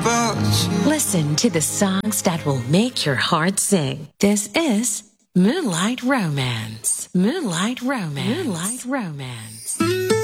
about you. Listen to the songs that will make your heart sing. This is Moonlight Romance. Moonlight Romance. Moonlight Romance.